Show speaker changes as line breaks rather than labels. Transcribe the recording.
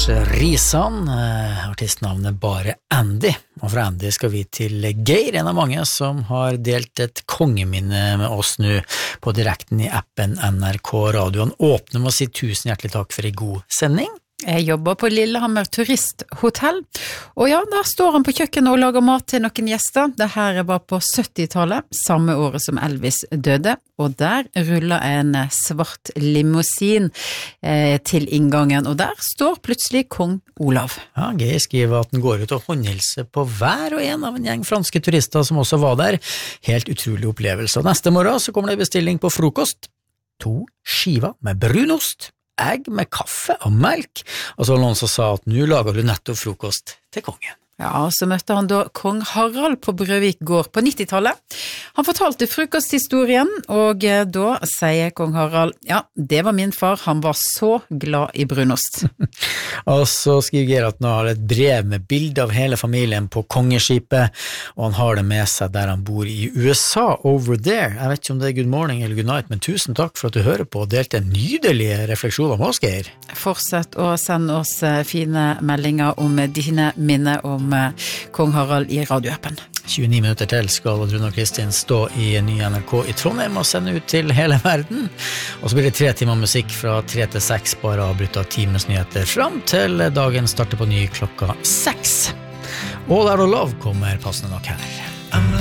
Risan, artistnavnet bare Andy, og fra Andy skal vi til Geir, en av mange som har delt et kongeminne med oss nå på direkten i appen NRK Radio. Han åpner med å si tusen hjertelig takk for en god sending.
Jeg jobber på Lillehammer turisthotell, og ja, der står han på kjøkkenet og lager mat til noen gjester. Det her var på 70-tallet, samme året som Elvis døde, og der ruller en svart limousin til inngangen, og der står plutselig kong Olav.
Ja, Geir skriver at den går ut og håndhilser på hver og en av en gjeng franske turister som også var der. Helt utrolig opplevelse. Og neste morgen så kommer det bestilling på frokost. 2 skiver med brunost, egg med kaffe og melk, og så var noen som sa at nå lager du nettopp frokost til kongen.
Ja, så møtte han da kong Harald på Brøvik gård på 90-tallet. Han fortalte frokosthistorien, og da sier kong Harald, ja, det var min far, han var så glad i brunost.
Og så skriver Geir at han har et brev med bilde av hele familien på kongeskipet, og han har det med seg der han bor i USA, over there. Jeg vet ikke om det er good morning eller good night, men tusen takk for at du hører på og delte en nydelig refleksjon om oss, Geir.
Fortsett å sende oss fine meldinger om dine minner om kong Harald i radioappen.
29 minutter til skal Rune og Kristin stå i ny NRK i Trondheim og sende ut til hele verden. Og så blir det 3 timer musikk fra 3 til 6, bare avbrytt av times nyheter fram til dagen starter på ny klokka 6. All Out of Love kommer passende nok her.